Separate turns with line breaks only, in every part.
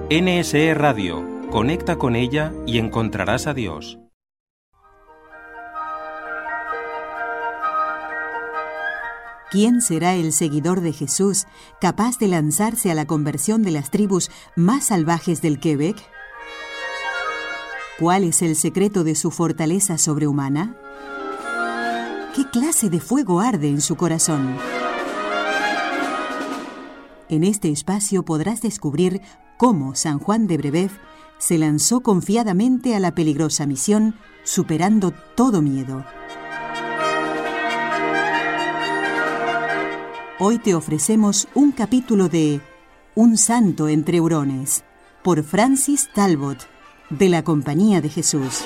NSE Radio. Conecta con ella y encontrarás a Dios.
¿Quién será el seguidor de Jesús capaz de lanzarse a la conversión de las tribus más salvajes del Quebec? ¿Cuál es el secreto de su fortaleza sobrehumana? ¿Qué clase de fuego arde en su corazón? En este espacio podrás descubrir cómo San Juan de Brébeuf se lanzó confiadamente a la peligrosa misión, superando todo miedo. Hoy te ofrecemos un capítulo de Un santo entre hurones, por Francis Talbot, de la Compañía de Jesús.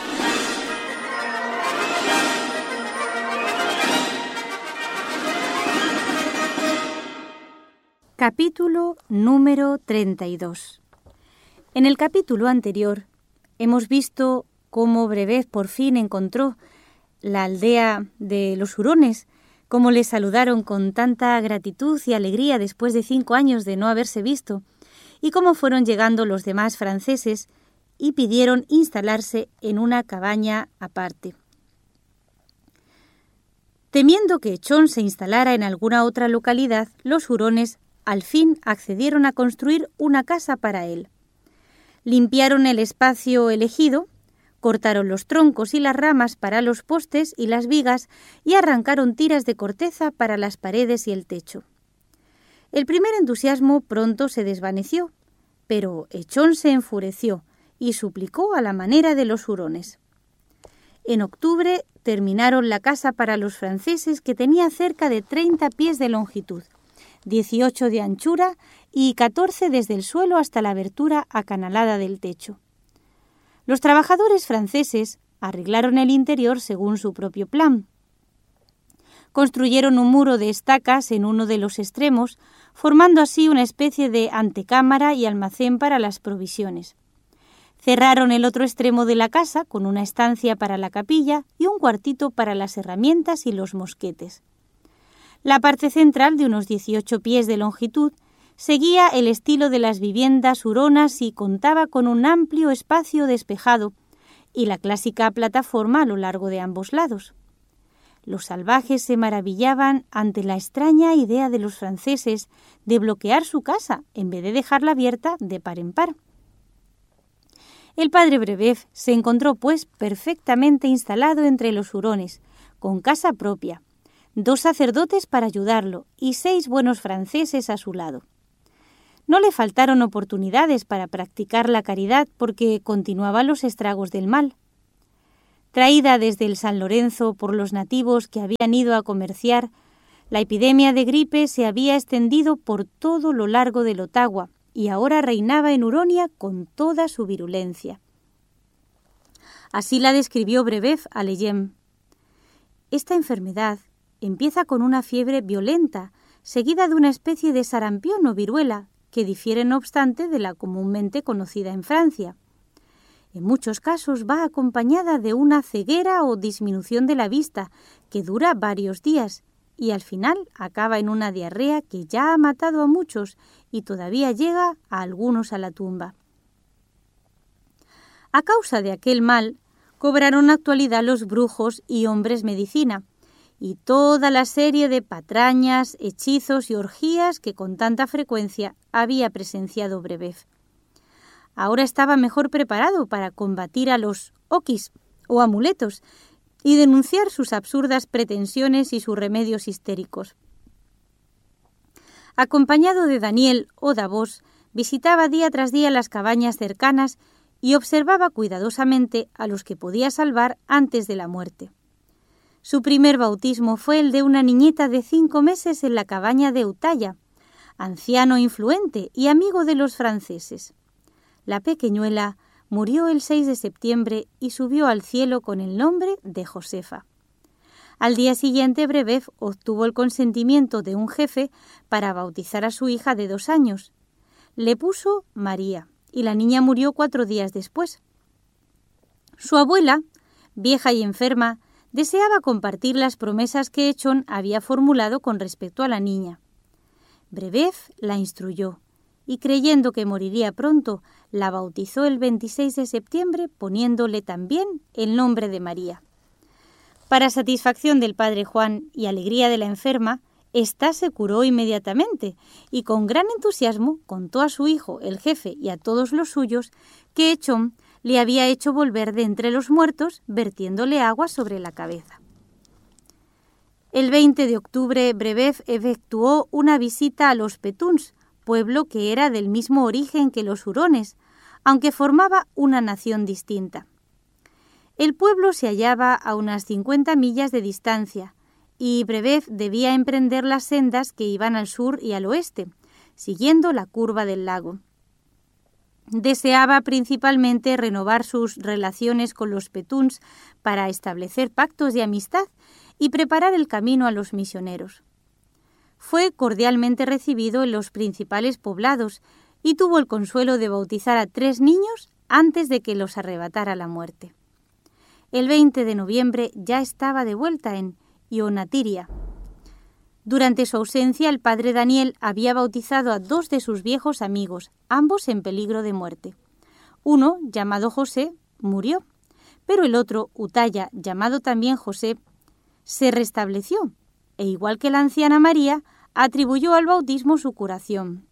Capítulo número 32. En el capítulo anterior hemos visto cómo Brébeuf por fin encontró la aldea de los hurones, cómo les saludaron con tanta gratitud y alegría después de 5 años de no haberse visto, y cómo fueron llegando los demás franceses y pidieron instalarse en una cabaña aparte. Temiendo que Echón se instalara en alguna otra localidad, los hurones al fin accedieron a construir una casa para él. Limpiaron el espacio elegido, cortaron los troncos y las ramas para los postes y las vigas y arrancaron tiras de corteza para las paredes y el techo. El primer entusiasmo pronto se desvaneció, pero Echón se enfureció y suplicó a la manera de los hurones. En octubre terminaron la casa para los franceses, que tenía cerca de 30 pies de longitud, 18 de anchura y 14 desde el suelo hasta la abertura acanalada del techo. Los trabajadores franceses arreglaron el interior según su propio plan. Construyeron un muro de estacas en uno de los extremos, formando así una especie de antecámara y almacén para las provisiones. Cerraron el otro extremo de la casa con una estancia para la capilla y un cuartito para las herramientas y los mosquetes. La parte central, de unos 18 pies de longitud, seguía el estilo de las viviendas huronas y contaba con un amplio espacio despejado y la clásica plataforma a lo largo de ambos lados. Los salvajes se maravillaban ante la extraña idea de los franceses de bloquear su casa en vez de dejarla abierta de par en par. El padre Brébeuf se encontró, pues, perfectamente instalado entre los hurones, con casa propia, 2 sacerdotes para ayudarlo y 6 buenos franceses a su lado. No le faltaron oportunidades para practicar la caridad porque continuaban los estragos del mal. Traída desde el San Lorenzo por los nativos que habían ido a comerciar, la epidemia de gripe se había extendido por todo lo largo del Ottawa y ahora reinaba en Huronia con toda su virulencia. Así la describió Brébeuf a Lejeune. Esta enfermedad empieza con una fiebre violenta, seguida de una especie de sarampión o viruela, que difiere no obstante de la comúnmente conocida en Francia. En muchos casos va acompañada de una ceguera o disminución de la vista, que dura varios días, y al final acaba en una diarrea que ya ha matado a muchos y todavía llega a algunos a la tumba. A causa de aquel mal, cobraron actualidad los brujos y hombres medicina, y toda la serie de patrañas, hechizos y orgías que con tanta frecuencia había presenciado Brébeuf. Ahora estaba mejor preparado para combatir a los okis o amuletos y denunciar sus absurdas pretensiones y sus remedios histéricos. Acompañado de Daniel o Davos, visitaba día tras día las cabañas cercanas y observaba cuidadosamente a los que podía salvar antes de la muerte. Su primer bautismo fue el de una niñita de 5 meses en la cabaña de Utaya, anciano influente y amigo de los franceses. La pequeñuela murió el 6 de septiembre y subió al cielo con el nombre de Josefa. Al día siguiente, Brébeuf obtuvo el consentimiento de un jefe para bautizar a su hija de 2 años. Le puso María y la niña murió 4 días después. Su abuela, vieja y enferma, deseaba compartir las promesas que Echón había formulado con respecto a la niña. Brébeuf la instruyó y creyendo que moriría pronto, la bautizó el 26 de septiembre poniéndole también el nombre de María. Para satisfacción del padre Juan y alegría de la enferma, ésta se curó inmediatamente y con gran entusiasmo contó a su hijo, el jefe, y a todos los suyos que Echón le había hecho volver de entre los muertos vertiéndole agua sobre la cabeza. El 20 de octubre Brebeuf efectuó una visita a los Petuns, pueblo que era del mismo origen que los hurones, aunque formaba una nación distinta. El pueblo se hallaba a unas 50 millas de distancia, y Brebeuf debía emprender las sendas que iban al sur y al oeste, siguiendo la curva del lago. Deseaba principalmente renovar sus relaciones con los Petuns para establecer pactos de amistad y preparar el camino a los misioneros. Fue cordialmente recibido en los principales poblados y tuvo el consuelo de bautizar a 3 niños antes de que los arrebatara la muerte. El 20 de noviembre ya estaba de vuelta en Ionatiria. Durante su ausencia, el padre Daniel había bautizado a 2 de sus viejos amigos, ambos en peligro de muerte. Uno, llamado José, murió, pero el otro, Utaya, llamado también José, se restableció, e igual que la anciana María, atribuyó al bautismo su curación.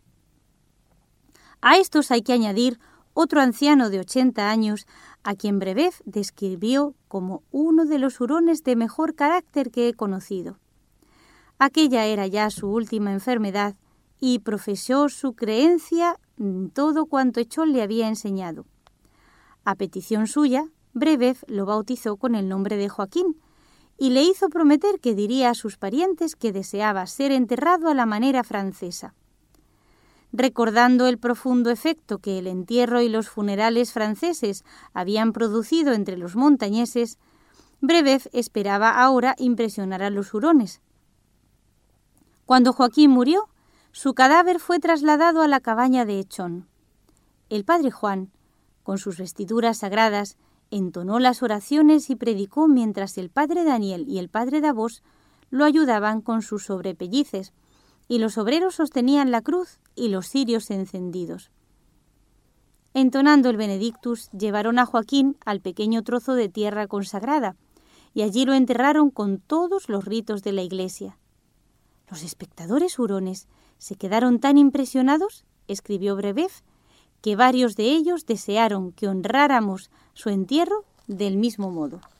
A estos hay que añadir otro anciano de 80 años, a quien Brebeuf describió como uno de los hurones de mejor carácter que he conocido. Aquella era ya su última enfermedad y profesó su creencia en todo cuanto Echón le había enseñado. A petición suya, Brebeuf lo bautizó con el nombre de Joaquín y le hizo prometer que diría a sus parientes que deseaba ser enterrado a la manera francesa. Recordando el profundo efecto que el entierro y los funerales franceses habían producido entre los montañeses, Brebeuf esperaba ahora impresionar a los hurones. Cuando Joaquín murió, su cadáver fue trasladado a la cabaña de Echón. El padre Juan, con sus vestiduras sagradas, entonó las oraciones y predicó mientras el padre Daniel y el padre Davos lo ayudaban con sus sobrepellices, y los obreros sostenían la cruz y los cirios encendidos. Entonando el Benedictus, llevaron a Joaquín al pequeño trozo de tierra consagrada, y allí lo enterraron con todos los ritos de la Iglesia. Los espectadores hurones se quedaron tan impresionados, escribió Brebeuf, que varios de ellos desearon que honráramos su entierro del mismo modo.